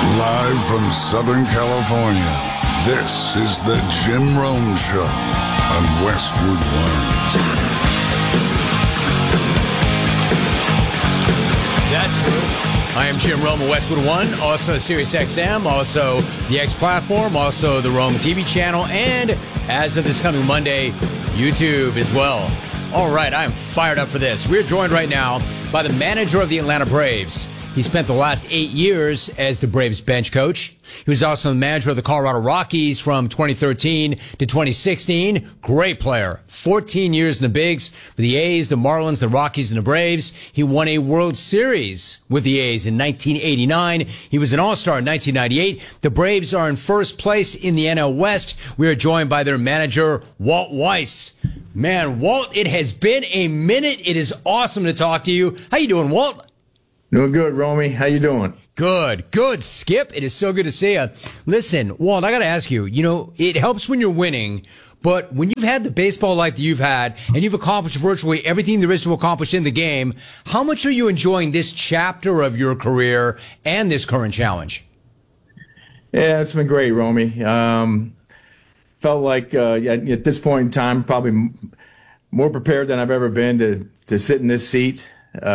Live from Southern California, this is the Jim Rome Show on Westwood One. That's true. I am Jim Rome of Westwood One, also Sirius XM, also the X platform, also the Rome TV channel, and as of this coming Monday, YouTube as well. All right, I am fired up for this. We're joined right now by the manager of the Atlanta Braves. He spent the last 8 years as the Braves bench coach. He was also the manager of the Colorado Rockies from 2013 to 2016. Great player. 14 years in the bigs for the A's, the Marlins, the Rockies, and the Braves. He won a World Series with the A's in 1989. He was an All-Star in 1998. The Braves are in first place in the NL West. We are joined by their manager, Walt Weiss. Man, Walt, it has been a minute. It is awesome to talk to you. How you doing, Walt? Doing good, Romy. How you doing? Good, Skip. It is so good to see you. Listen, Walt, I got to ask you, it helps when you're winning, but when you've had the baseball life that you've had and you've accomplished virtually everything there is to accomplish in the game, how much are you enjoying this chapter of your career and this current challenge? Yeah, it's been great, Romy. Felt like at this point in time, probably more prepared than I've ever been to sit in this seat.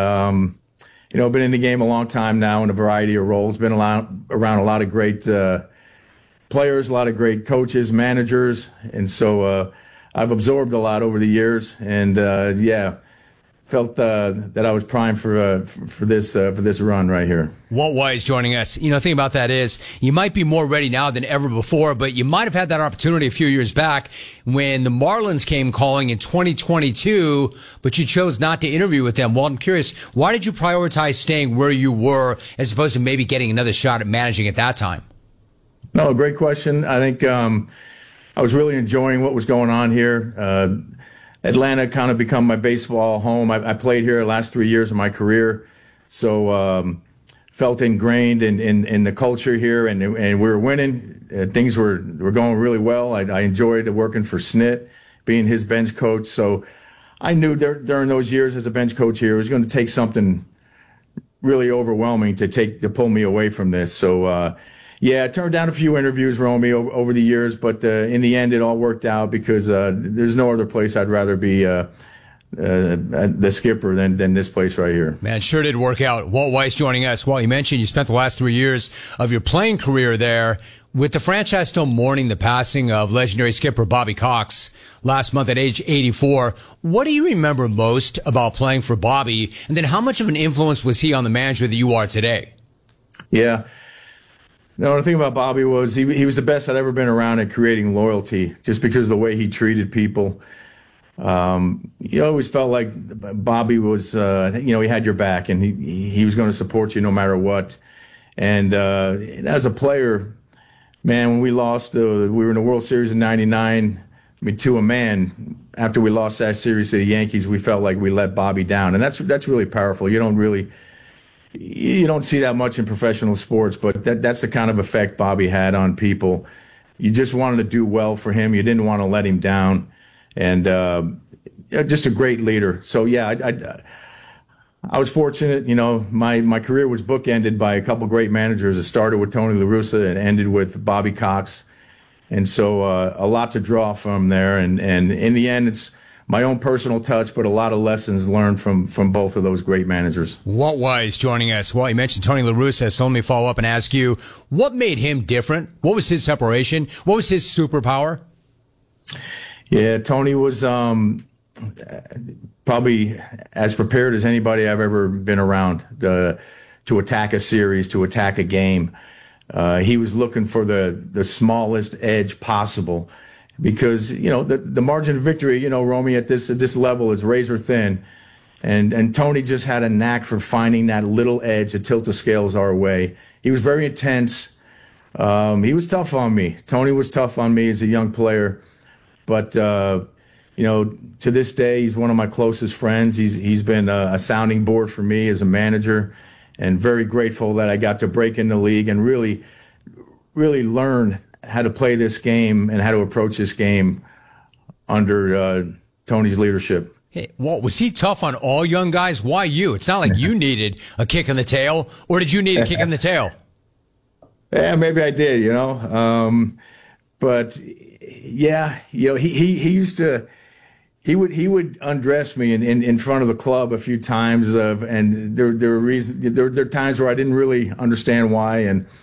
Been in the game a long time now in a variety of roles. Been around a lot of great players, a lot of great coaches, managers, and so I've absorbed a lot over the years. And felt that I was primed for this run right here. Walt Weiss joining us. The thing about that is you might be more ready now than ever before, but you might have had that opportunity a few years back when the Marlins came calling in 2022, but you chose not to interview with them. Well, I'm curious, why did you prioritize staying where you were as opposed to maybe getting another shot at managing at that time? No, great question. I think I was really enjoying what was going on here. Atlanta kind of become my baseball home. I played here the last 3 years of my career, so felt ingrained in the culture here, and we were winning. Things were going really well. I enjoyed working for Snit, being his bench coach. So I knew during those years as a bench coach here, it was going to take something really overwhelming to pull me away from this. So I turned down a few interviews, Romy, over the years, but in the end, it all worked out because there's no other place I'd rather be the skipper than this place right here. Man, it sure did work out. Walt Weiss joining us. Well, you mentioned you spent the last 3 years of your playing career there, with the franchise still mourning the passing of legendary skipper Bobby Cox last month at age 84. What do you remember most about playing for Bobby, and then how much of an influence was he on the manager that you are today? Yeah. No, the thing about Bobby was he was the best I'd ever been around at creating loyalty, just because of the way he treated people. You always felt like Bobby was, he had your back, and he was going to support you no matter what. And as a player, man, when we lost, we were in the World Series in '99. I mean, to a man, after we lost that series to the Yankees, we felt like we let Bobby down, and that's really powerful. You don't see that much in professional sports, but that's the kind of effect Bobby had on people. You just wanted to do well for him. You didn't want to let him down. And just a great leader. So, I was fortunate. My career was bookended by a couple great managers. It started with Tony La Russa and ended with Bobby Cox. And so a lot to draw from there. And in the end, it's my own personal touch, but a lot of lessons learned from both of those great managers. Walt Weiss joining us. Well, you mentioned Tony La Russa, so let me follow up and ask you, what made him different? What was his separation? What was his superpower? Yeah, Tony was probably as prepared as anybody I've ever been around to attack a series, to attack a game. He was looking for the smallest edge possible. Because, the margin of victory, Romy, at this level is razor thin. And Tony just had a knack for finding that little edge to tilt the scales our way. He was very intense. He was tough on me. Tony was tough on me as a young player. But, to this day, he's one of my closest friends. He's been a sounding board for me as a manager, and very grateful that I got to break in the league and really, really learn how to play this game and how to approach this game under Tony's leadership. Hey, Walt, was he tough on all young guys? Why you? It's not like you needed a kick in the tail, or did you need a kick in the tail? Yeah, maybe I did, but yeah, he used to. He would undress me in front of the club a few times, and there are times where I didn't really understand why,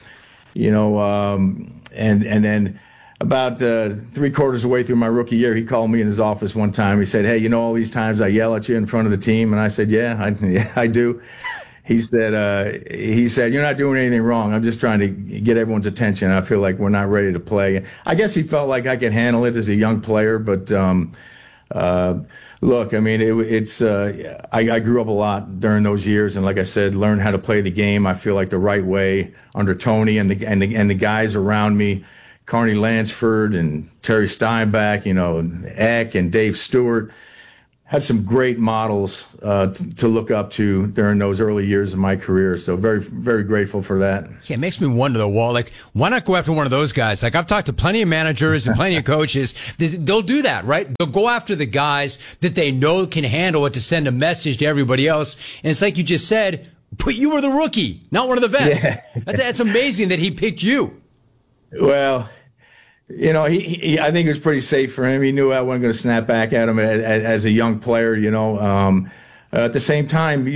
and then about 3/4 of the way through my rookie year, he called me in his office one time. He said, "Hey, all these times I yell at you in front of the team," and I said, "Yeah, I do." He said, "You're not doing anything wrong. I'm just trying to get everyone's attention. I feel like we're not ready to play." I guess he felt like I could handle it as a young player, but. Look, I mean, I grew up a lot during those years, and like I said, learned how to play the game. I feel like the right way under Tony and the guys around me, Carney Lansford and Terry Steinbach, Eck and Dave Stewart. Had some great models to look up to during those early years of my career. So very, very grateful for that. Yeah, it makes me wonder, though, Walt, why not go after one of those guys? I've talked to plenty of managers and plenty of coaches. They'll do that, right? They'll go after the guys that they know can handle it to send a message to everybody else. And it's like you just said, but you were the rookie, not one of the vets. Yeah. That's amazing that he picked you. Well, I think it was pretty safe for him. He knew I wasn't going to snap back at him as a young player, At the same time,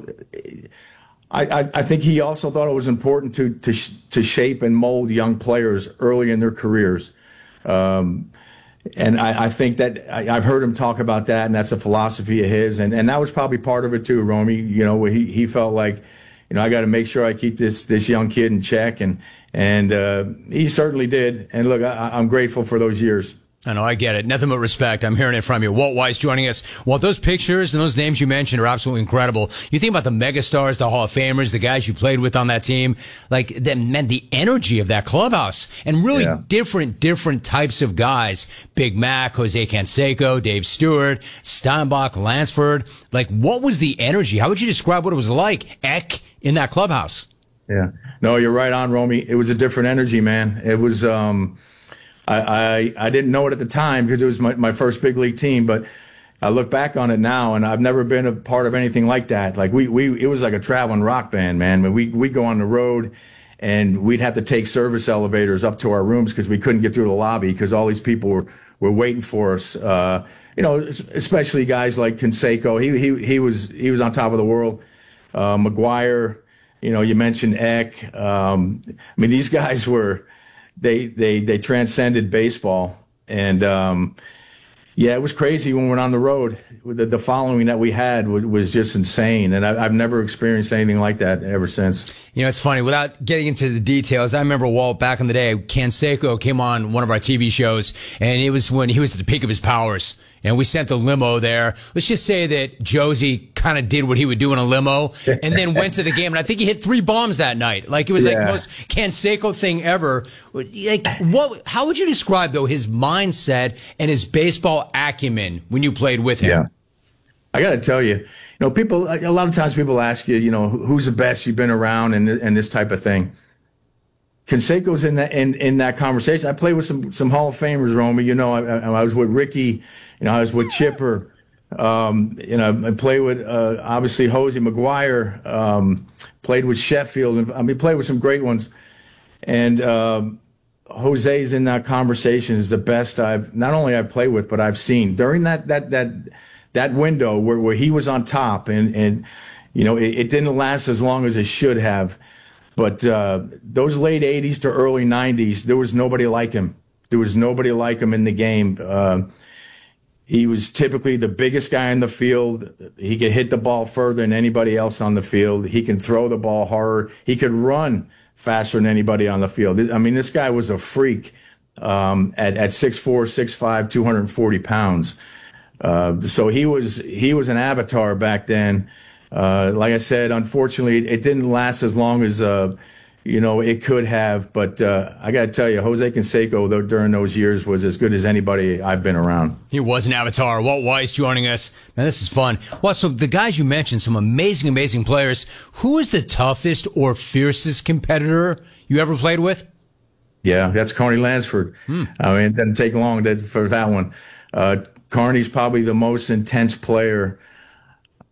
I think he also thought it was important to shape and mold young players early in their careers. And I think that I've heard him talk about that, and that's a philosophy of his. And that was probably part of it too, Romy, where he felt like, I got to make sure I keep this young kid in check, and he certainly did. And look, I'm grateful for those years. I know, I get it. Nothing but respect. I'm hearing it from you. Walt Weiss joining us. Walt, those pictures and those names you mentioned are absolutely incredible. You think about the megastars, the Hall of Famers, the guys you played with on that team, that meant the energy of that clubhouse, and really different types of guys. Big Mac, Jose Canseco, Dave Stewart, Steinbach, Lansford. What was the energy? How would you describe what it was like, Eck, in that clubhouse? Yeah. No, you're right on, Romy. It was a different energy, man. It was, I didn't know it at the time because it was my first big league team, but I look back on it now, and I've never been a part of anything like that. It was like a traveling rock band, man. When we go on the road, and we'd have to take service elevators up to our rooms because we couldn't get through the lobby because all these people were waiting for us. Especially guys like Canseco. He was on top of the world. McGuire, you mentioned Eck. These guys they transcended baseball, and it was crazy when we went on the road. The following that we had was just insane, and I've never experienced anything like that ever since. It's funny, without getting into the details, I remember, Walt, back in the day, Canseco came on one of our TV shows, and it was when he was at the peak of his powers. And we sent the limo there. Let's just say that Josie kind of did what he would do in a limo and then went to the game. And I think he hit 3 bombs that night. It was the most Canseco thing ever. How would you describe, though, his mindset and his baseball acumen when you played with him? Yeah. I got to tell you, people, a lot of times people ask you, who's the best you've been around and this type of thing. Canseco's in that conversation. I played with some Hall of Famers, Romy. I was with Ricky. I was with Chipper. I played with obviously Jose McGuire. Played with Sheffield. Played with some great ones. And Jose's in that conversation is the best I've played with, but I've seen during that window where he was on top, and it didn't last as long as it should have. But those late 80s to early 90s, there was nobody like him. There was nobody like him in the game. He was typically the biggest guy in the field. He could hit the ball further than anybody else on the field. He can throw the ball hard. He could run faster than anybody on the field. This guy was a freak at 6'4", 6'5", 240 pounds. So he was an avatar back then. Like I said, unfortunately, it didn't last as long as it could have. But I got to tell you, Jose Canseco during those years was as good as anybody I've been around. He was an avatar. Walt Weiss joining us. Man, this is fun. Well, so the guys you mentioned, some amazing players. Who is the toughest or fiercest competitor you ever played with? Yeah, that's Carney Lansford. It doesn't take long for that one. Carney's probably the most intense player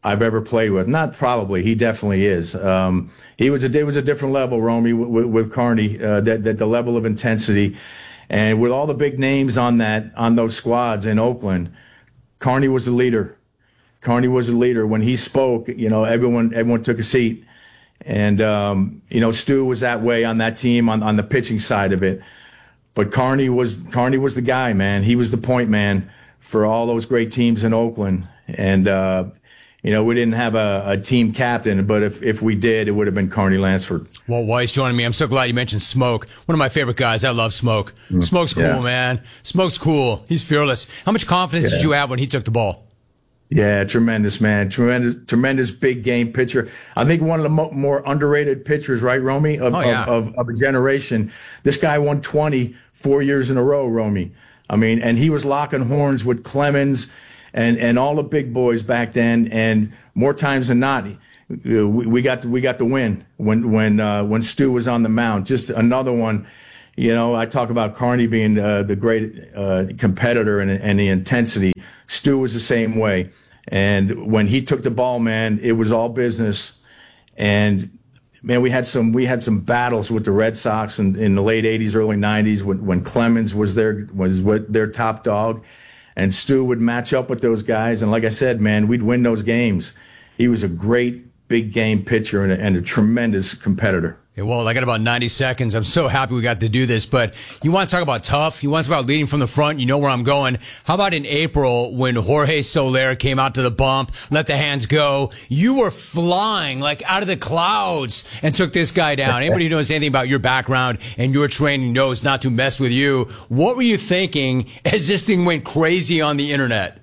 I've ever played with. Not probably, he definitely is. It was a different level, Romy, with Carney. That the level of intensity, and with all the big names on those squads in Oakland, Carney was the leader. Carney was the leader. When he spoke, everyone took a seat. And, Stu was that way on that team on the pitching side of it. But Carney was the guy, man. He was the point man for all those great teams in Oakland. And, we didn't have a team captain, but if we did, it would have been Carney Lansford. Walt Weiss joining me. I'm so glad you mentioned Smoke. One of my favorite guys. I love Smoke. Smoke's cool, man. Smoke's cool. He's fearless. How much confidence did you have when he took the ball? Yeah, tremendous, man. Tremendous big game pitcher. I think one of the more underrated pitchers, right, Romy, of a generation. This guy won 4 years in a row, Romy. I mean, and he was locking horns with Clemens and all the big boys back then. And more times than not, we got the win when Stu was on the mound. Just another one. I talk about Carney being the great competitor and the intensity. Stu was the same way. And when he took the ball, man, it was all business. And man, we had some battles with the Red Sox in the late '80s, early '90s when Clemens was their top dog, and Stu would match up with those guys. And like I said, man, we'd win those games. He was a great big game pitcher and a tremendous competitor. Hey, well, I got about 90 seconds. I'm so happy we got to do this, but you want to talk about tough? You want to talk about leading from the front? You know where I'm going. How about in April when Jorge Soler came out to the bump, let the hands go? You were flying like out of the clouds and took this guy down. Anybody who knows anything about your background and your training knows not to mess with you. What were you thinking as this thing went crazy on the internet?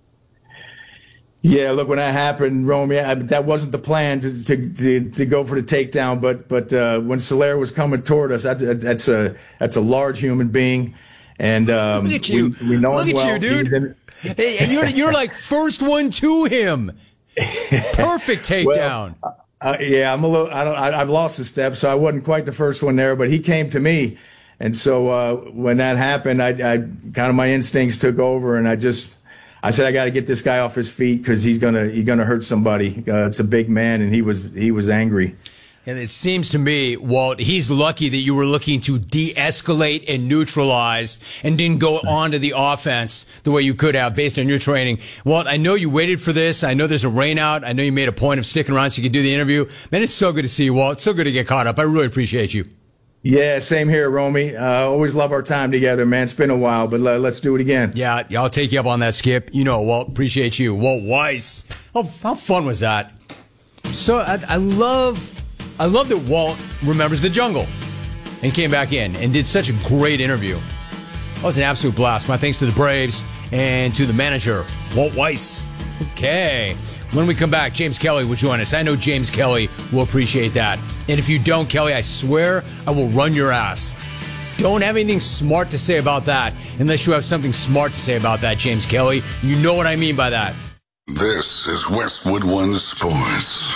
Yeah, look, when that happened, Romy, that wasn't the plan to go for the takedown. But when Soler was coming toward us, that's a large human being, and look at you, we know look him well. at you, dude. Hey, and you're like first one to him. Perfect takedown. Yeah, I've lost a step, so I wasn't quite the first one there, but he came to me, and so when that happened, I kind of my instincts took over, and I said, I got to get this guy off his feet because he's gonna hurt somebody. It's a big man, and he was angry. And it seems to me, Walt, he's lucky that you were looking to de-escalate and neutralize and didn't go on to the offense the way you could have based on your training. Walt, I know you waited for this. I know there's a rain out. I know you made a point of sticking around so you could do the interview. Man, it's so good to see you, Walt. It's so good to get caught up. I really appreciate you. Yeah, same here, Romy. Always love our time together, man. It's been a while, but let's do it again. Yeah, I'll take you up on that, Skip. Walt, appreciate you. Walt Weiss. How fun was that? So I love that Walt remembers the jungle and came back in and did such a great interview. That was an absolute blast. My thanks to the Braves and to the manager, Walt Weiss. Okay. When we come back, James Kelly will join us. I know James Kelly will appreciate that. And if you don't, Kelly, I swear I will run your ass. Don't have anything smart to say about that unless you have something smart to say about that, James Kelly. You know what I mean by that. This is Westwood One Sports.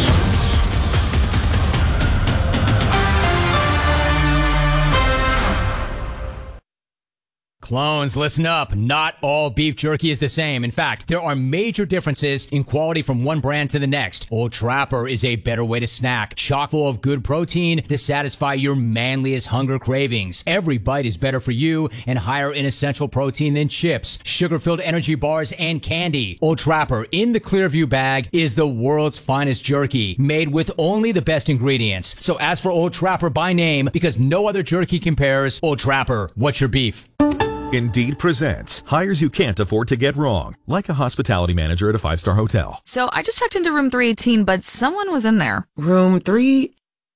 Clones, listen up. Not all beef jerky is the same. In fact, there are major differences in quality from one brand to the next. Old Trapper is a better way to snack, chock full of good protein to satisfy your manliest hunger cravings. Every bite is better for you and higher in essential protein than chips, sugar-filled energy bars, and candy. Old Trapper in the Clearview bag is the world's finest jerky, made with only the best ingredients. So ask for Old Trapper by name because no other jerky compares. Old Trapper, what's your beef? Indeed presents hires you can't afford to get wrong, like a hospitality manager at a 5-star hotel. So I just checked into room 318, but someone was in there. Room 3.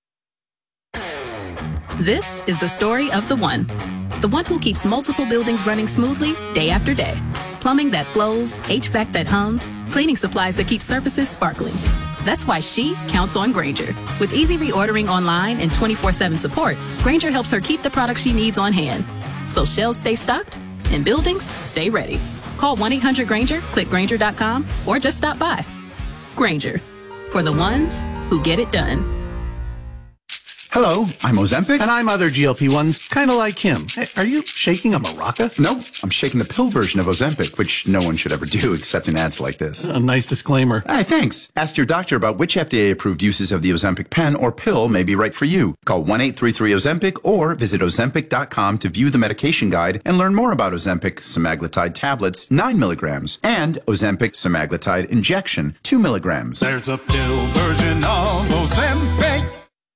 This is the story of the one who keeps multiple buildings running smoothly day after day. Plumbing that flows, HVAC that hums, cleaning supplies that keep surfaces sparkling. That's why she counts on Grainger. With easy reordering online and 24/7 support, Grainger helps her keep the products she needs on hand. So shelves stay stocked and buildings stay ready. Call 1-800-GRAINGER, click Grainger.com, or just stop by. Grainger, for the ones who get it done. Hello, I'm Ozempic. And I'm other GLP-1s, kind of like him. Hey, are you shaking a maraca? No, I'm shaking the pill version of Ozempic, which no one should ever do except in ads like this. A nice disclaimer. Hey, thanks. Ask your doctor about which FDA-approved uses of the Ozempic pen or pill may be right for you. Call 1-833-OZEMPIC or visit Ozempic.com to view the medication guide and learn more about Ozempic semaglutide tablets, 9 milligrams, and Ozempic semaglutide injection, 2 milligrams. There's a pill version of Ozempic.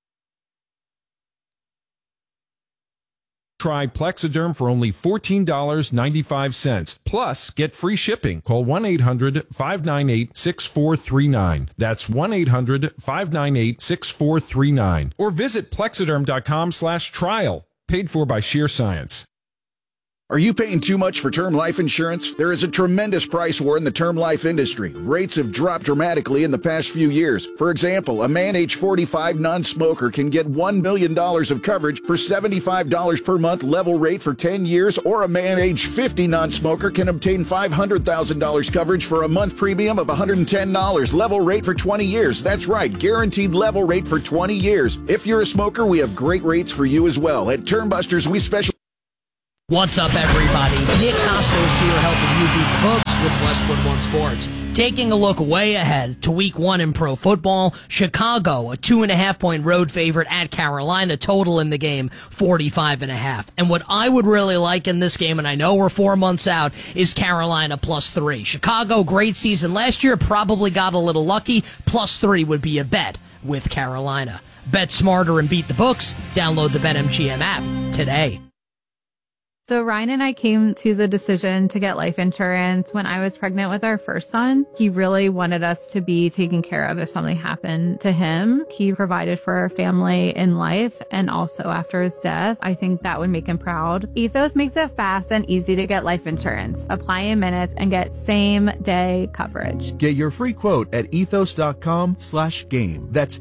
Try Plexiderm for only $14.95. Plus, get free shipping. Call 1-800-598-6439. That's 1-800-598-6439. Or visit Plexiderm.com/trial. Paid for by Sheer Science. Are you paying too much for term life insurance? There is a tremendous price war in the term life industry. Rates have dropped dramatically in the past few years. For example, a man age 45 non-smoker can get $1 million of coverage for $75 per month level rate for 10 years, or a man age 50 non-smoker can obtain $500,000 coverage for a month premium of $110 level rate for 20 years. That's right, guaranteed level rate for 20 years. If you're a smoker, we have great rates for you as well. At Term Busters, we specialize. What's up, everybody? Nick Costos here, helping you beat the books with Westwood One Sports. Taking a look way ahead to Week 1 in pro football, Chicago, a 2.5-point road favorite at Carolina, total in the game, 45.5. And what I would really like in this game, and I know we're 4 months out, is Carolina +3. Chicago, great season last year, probably got a little lucky. +3 would be a bet with Carolina. Bet smarter and beat the books. Download the BetMGM app today. So Ryan and I came to the decision to get life insurance when I was pregnant with our first son. He really wanted us to be taken care of if something happened to him. He provided for our family in life and also after his death. I think that would make him proud. Ethos makes it fast and easy to get life insurance. Apply in minutes and get same-day coverage. Get your free quote at ethos.com/game. That's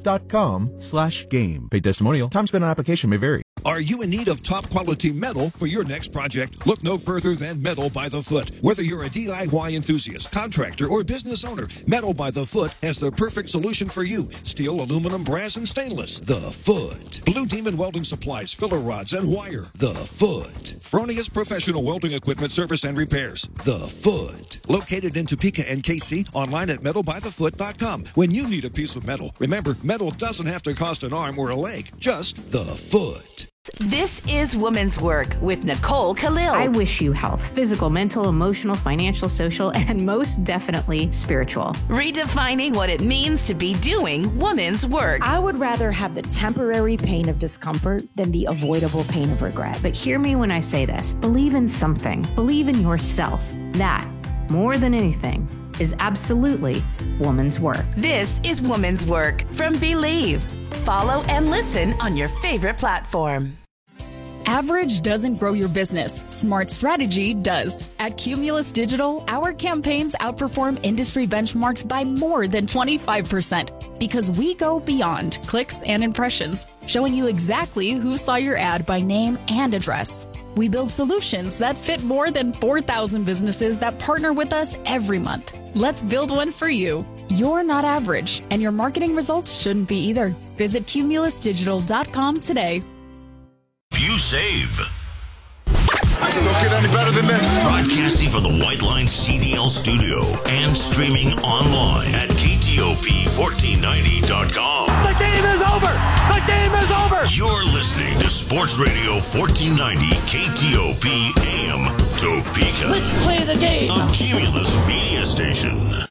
ethos.com/game. Paid testimonial. Time spent on application may vary. Are you in need of top quality metal for your next project? Look no further than Metal by the Foot. Whether you're a DIY enthusiast, contractor, or business owner, Metal by the Foot has the perfect solution for you. Steel, aluminum, brass, and stainless. The Foot. Blue Demon Welding Supplies, filler rods, and wire. The Foot. Fronius Professional Welding Equipment Service and Repairs. The Foot. Located in Topeka and KC, online at metalbythefoot.com. When you need a piece of metal, remember, metal doesn't have to cost an arm or a leg, just the foot. This is Women's Work with Nicole Khalil. I wish you health, physical, mental, emotional, financial, social, and most definitely spiritual. Redefining what it means to be doing women's work. I would rather have the temporary pain of discomfort than the avoidable pain of regret. But hear me when I say this. Believe in something. Believe in yourself. That, more than anything, is absolutely woman's work. This is Woman's Work from Believe. Follow and listen on your favorite platform. Average doesn't grow your business. Smart strategy does. At Cumulus Digital, our campaigns outperform industry benchmarks by more than 25% because we go beyond clicks and impressions, showing you exactly who saw your ad by name and address. We build solutions that fit more than 4,000 businesses that partner with us every month. Let's build one for you. You're not average, and your marketing results shouldn't be either. Visit cumulusdigital.com today. You save. I can don't get any better than this. Broadcasting from the White Line CDL studio and streaming online at KTOP1490.com. The game is over! The game is over! You're listening to Sports Radio 1490 KTOP AM Topeka. Let's play the game! A Cumulus media station.